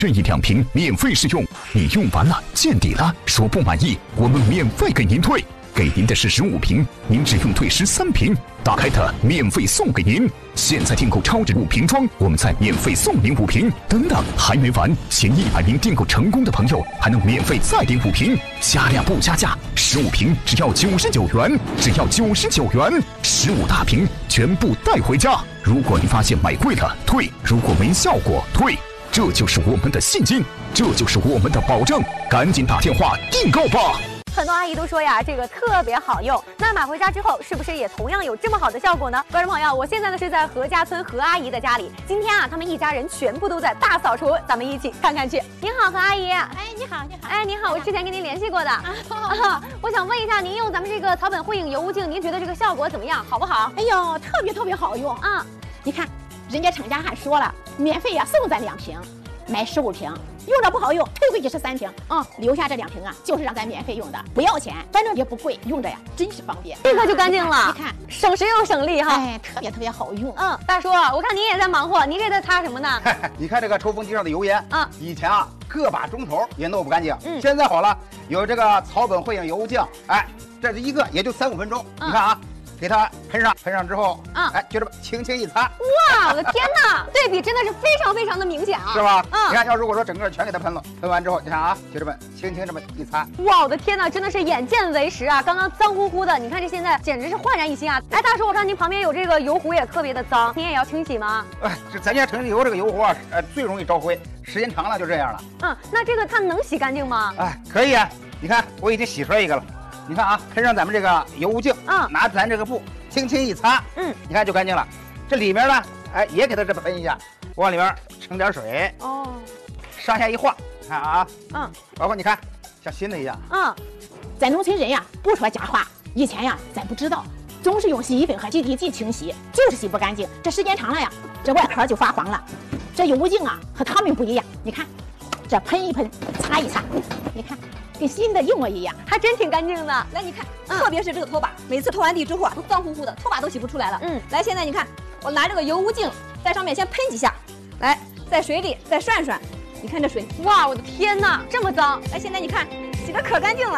任意2瓶免费试用，你用完了见底了，说不满意，我们免费给您退。给您的是15瓶，您只用退13瓶，打开它免费送给您。现在订购超值5瓶装，我们再免费送您5瓶。等等，还没完，前100名订购成功的朋友还能免费再领5瓶，加量不加价，15瓶只要99元，只要99元，15大瓶全部带回家。如果您发现买贵了退，如果没效果退。这就是我们的信心，这就是我们的保证，赶紧打电话订购吧。 很多阿姨都说呀，这个特别好用。那买回家之后，是不是也同样有这么好的效果呢？观众朋友，我现在呢是在何家村何阿姨的家里。今天啊，他们一家人全部都在大扫除，咱们一起看看去。您好，何阿姨。 哎，你好，你好。 哎，您好，我之前跟您联系过的。我想问一下，您用咱们这个草本慧影油污净，您觉得这个效果怎么样？好不好？ 哎呦，特别好用啊！你看，人家厂家还说了，免费呀送咱2瓶。买15瓶，用着不好用，退回去是3瓶啊，留下这2瓶啊，就是让咱免费用的，不要钱，反正也不贵，用着呀真是方便， 立刻就干净了。 你看， 省时又省力哈， 哎，特别好用。 大叔，我看您也在忙活，您这在擦什么呢？ 你看这个抽风机上的油烟啊， 以前啊个把钟头也弄不干净，现在好了，有这个草本慧影油污净，哎，这是一个也就3、5分钟，你看啊。给它喷上之后，哎，就这么轻轻一擦， 哇，我的天哪，对比真的是非常的明显啊， 是吧？你看，要如果说整个全给它喷了，喷完之后，你看啊，就这么轻轻这么一擦， 哇，我的天哪，真的是眼见为实啊！刚刚脏乎乎的，你看这现在简直是焕然一新啊！哎，大叔，我看您旁边有这个油壶也特别的脏，您也要清洗吗？ 哎，咱家城里油这个油壶啊，最容易招灰，时间长了就这样了。 那这个它能洗干净吗？ 哎，可以啊，你看我已经洗出来一个了。你看啊，喷上咱们这个油污净，拿咱这个布轻轻一擦，你看就干净了。这里面呢，哎，也给它这么喷一下，往里面盛点水，上下一晃，看啊，包括你看像新的一样， 咱农村人呀，不说假话，以前呀，咱不知道，总是用洗衣粉和洁净剂清洗，就是洗不干净。这时间长了呀，这外壳就发黄了。这油污净啊，和他们不一样，你看，这喷一喷，擦一擦，你看。跟新的一模一样， 还真挺干净的。 来，你看，特别是这个拖把，每次拖完地之后啊，都脏乎乎的，拖把都洗不出来了。来，现在你看，我拿这个油污净在上面先喷几下，来，在水里再涮涮，你看这水， 哇，我的天哪，这么脏！ 来，现在你看，洗得可干净了。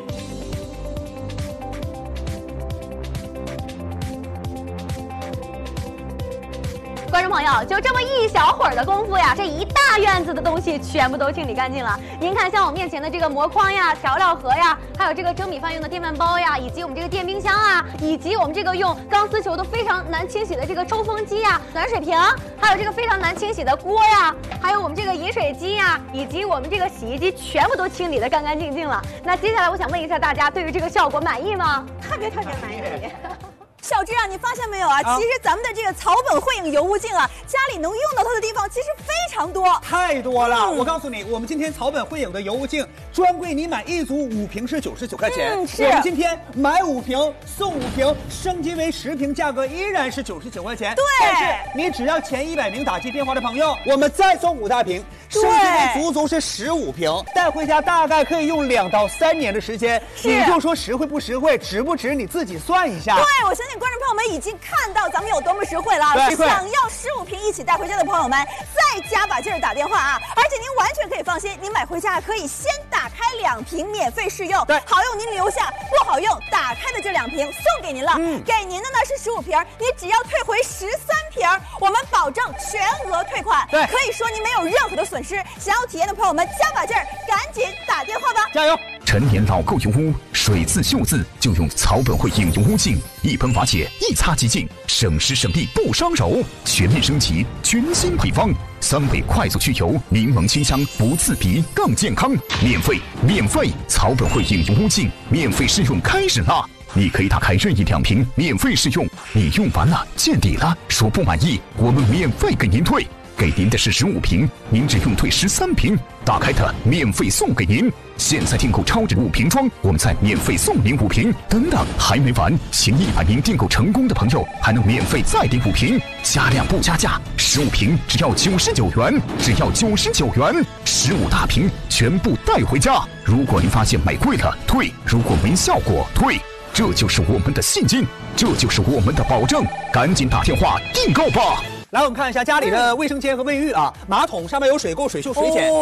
观众朋友，就这么一小会儿的功夫呀，这一大院子的东西全部都清理干净了。您看，像我面前的这个膜筐呀、调料盒呀，还有这个蒸米饭用的电饭煲呀，以及我们这个电冰箱啊，以及我们这个用钢丝球都非常难清洗的这个抽风机呀、暖水瓶，还有这个非常难清洗的锅呀，还有我们这个饮水机呀，以及我们这个洗衣机，全部都清理得干干净净了。那接下来我想问一下大家，对于这个效果满意吗？ 特别满意。小芝啊，你发现没有啊？其实咱们的这个草本慧影油污净啊，家里能用到它的地方其实非常多， 太多了。我告诉你，我们今天草本慧影的油污净专柜，你买1组5瓶是99块钱。我们今天买5瓶送5瓶，升级为10瓶，价格依然是99块钱。 对， 但是你只要前100名打进电话的朋友，我们再送5大瓶，升级为足是15瓶，带回家大概可以用2到3年的时间。你就说实惠不实惠，值不值？你自己算一下。 对，我相信观众朋友们已经看到咱们有多么实惠了。想要15瓶一起带回家的朋友们，再加把劲儿打电话啊！而且您完全可以放心，您买回家可以先打开2瓶免费试用，好用您留下，不好用打开的这2瓶送给您了。给您的呢是15瓶，你只要退回13瓶，我们保证全额退款。对，可以说您没有任何的损失。想要体验的朋友们，加把劲儿，赶紧打电话吧！ 加油！ 陈年老垢油污，水渍锈渍就用草本慧影油污净，一喷瓦解，一擦即净，省时省力不伤手。全面升级，全新配方，3倍快速去油，柠檬清香不刺鼻，更健康。免费！草本慧影油污净免费试用开始啦！你可以打开任意2瓶免费试用，你用完了见底了，说不满意，我们免费给您退。给您的是15瓶，您只用退13瓶，打开它免费送给您。现在订购超值5瓶装，我们再免费送您5瓶。等等，还没完，前100名订购成功的朋友还能免费再领5瓶，加量不加价，15瓶只要99元，只要99元，15大瓶全部带回家。如果您发现买贵了退，如果没效果退。这就是我们的信心，这就是我们的保证，赶紧打电话订购吧。 来，我们看一下家里的卫生间和卫浴啊，马桶上面有水垢、水锈、水碱。